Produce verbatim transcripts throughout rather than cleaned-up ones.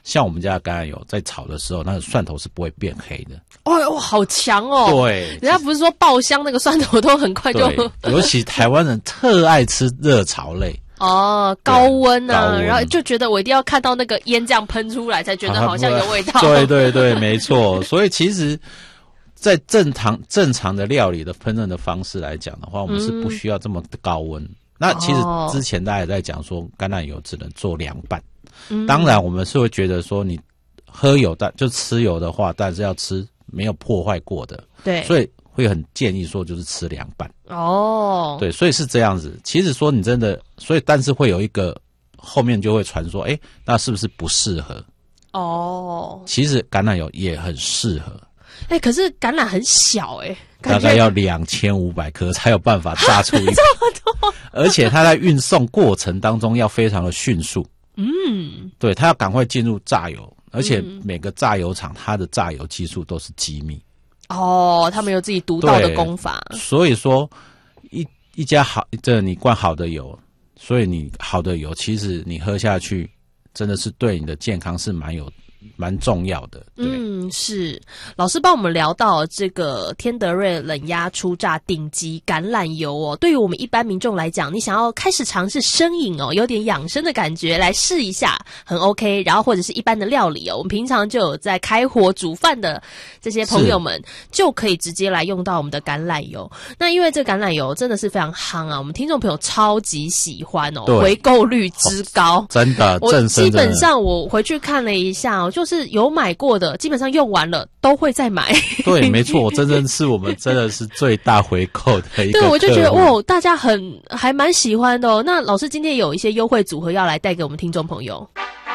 像我们家的橄榄油在炒的时候，那个蒜头是不会变黑的。 哦，好强哦！ 对， 人家不是说爆香那个蒜头都很快就， 尤其台湾人特爱吃热炒类。 哦，高温啊， 温然后就觉得我一定要看到那个烟这样喷出来，才觉得好像有味道。 对对对，没错。所以其实，在正常正常的料理的烹饪的方式来讲的话，我们是不需要这么高温。嗯、那其实之前大家也在讲说，橄榄油只能做凉拌。嗯、当然，我们是会觉得说，你喝油但就吃油的话，但是要吃没有破坏过的。 对， 所以会很建议说，就是吃凉拌。 哦， 对，所以是这样子。其实说你真的，所以但是会有一个后面就会传说，哎，那是不是不适合？哦，其实橄榄油也很适合。 哎，可是橄榄很小哎、欸， 大概要两千五百颗才有办法榨出一颗，这么多，而且它在运送过程当中要非常的迅速。嗯，对，它要赶快进入榨油，而且每个榨油厂它的榨油技术都是机密。 哦，他们有自己独到的功法。 所以说，一一家好，这你灌好的油，所以你好的油，其实你喝下去，真的是对你的健康是蛮有。蛮重要的。对， 嗯，是老师帮我们聊到这个天德瑞冷压初榨顶级橄榄油哦，对于我们一般民众来讲，你想要开始尝试生饮哦，有点养生的感觉，来试一下很 OK。然后或者是一般的料理哦，我们平常就有在开火煮饭的这些朋友们，就可以直接来用到我们的橄榄油。那因为这橄榄油真的是非常夯啊，我们听众朋友超级喜欢哦，回购率之高， 哦、真的， 我基本上我回去看了一下哦。就是有买过的，基本上用完了都会再买。 对，没错，真正是我们真的是最大回购的一个。 对，我就觉得哇，大家很还蛮喜欢的哦。那老师今天有一些优惠组合要来带给我们听众朋友。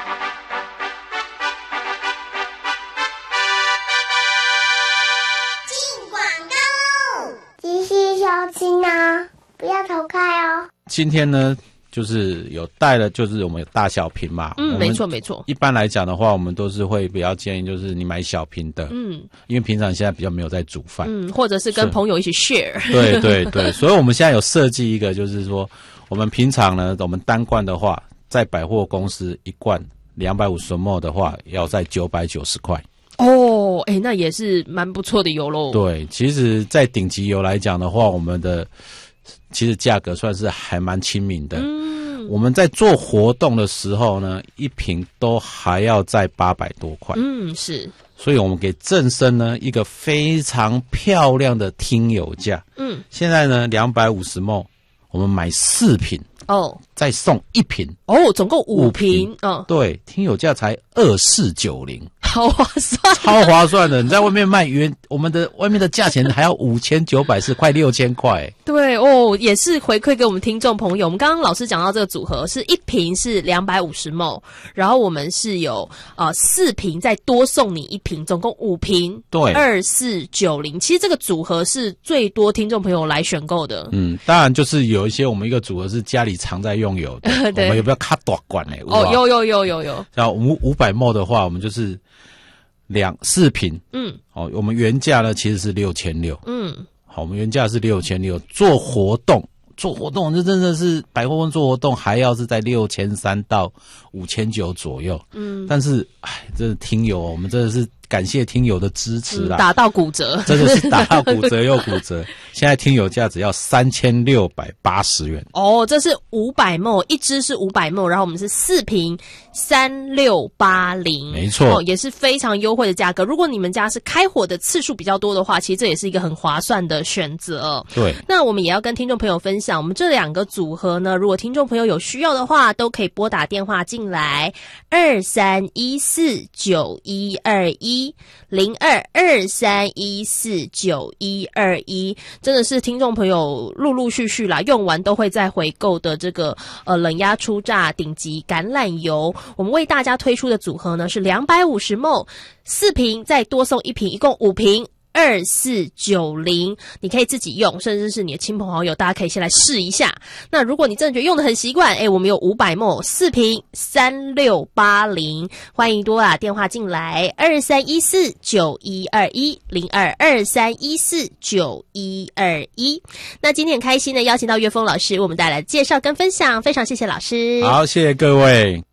进广告喽！继续收听啊，不要逃开哦。 今天呢？就是有带了，就是我们有大小瓶嘛。 嗯，没错没错。 一般来讲的话，我们都是会比较建议，就是你买小瓶的。嗯，因为平常现在比较没有在煮饭。 嗯，或者是跟朋友一起 share。 对对对，所以我们现在有设计一个，就是说，我们平常呢，我们单罐的话，在百货公司一罐两百五十 ml 的话，要在九百九十块。 哦，哎，那也是蛮不错的油喽。 对，其实，在顶级油来讲的话，我们的。其实价格算是还蛮亲民的。嗯，我们在做活动的时候呢，一瓶都还要在八百多块。 嗯，是。 所以我们给正生呢一个非常漂亮的听友价。嗯，现在呢两百五十 ml， 我们买四瓶哦，再送一瓶哦，总共五瓶。 嗯，对，听友价才二四九零。 好划算， 超划算的！你在外面卖原我们的外面的价钱还要五千九百四，快六千块。 对哦，也是回馈给我们听众朋友。我们刚刚老师讲到这个组合是一瓶是两百五十 ml， 然后我们是有呃四瓶再多送你一瓶，总共五瓶。 对， 二四九零。其实这个组合是最多听众朋友来选购的。 嗯，当然就是有一些我们一个组合是家里常在用油的，我们有没有卡大罐呢？ 哦，有有有有有。 像五五百 ml 的话，我们就是。两四瓶，嗯，好、哦，我们原价呢其实是六千六，嗯，好，我们原价是六千六，做活动，做活动，这真的是百货公司做活动还要是在六千三到五千九左右，嗯，但是，哎，这是听友，我们真的是感谢听友的支持啦， 嗯、打到骨折， 真的是打到骨折又骨折。现在听友价只要三千六百八十元哦，这是五百 ml， 一支是五百 ml， 然后我们是四瓶三六八零， 没错、 哦，也是非常优惠的价格。如果你们家是开火的次数比较多的话，其实这也是一个很划算的选择。 对， 那我们也要跟听众朋友分享，我们这两个组合呢，如果听众朋友有需要的话，都可以拨打电话进来二三一四九一二一零二二三一四九一二一。真的是听众朋友陆陆续续啦，用完都会再回购的这个呃冷压初榨顶级橄榄油。我们为大家推出的组合呢是两百五十 ml， 四瓶再多送一瓶，一共五瓶。二四九零，你可以自己用，甚至是你的亲朋好友，大家可以先来试一下。那如果你真的觉得用得很习惯，诶，我们有五百 ml 四瓶三六八零，欢迎多打电话进来二三一四九一二一零二二三一四九一二一。那今天很开心的邀请到岳峰老师，为我们带来介绍跟分享，非常谢谢老师。 好，谢谢各位。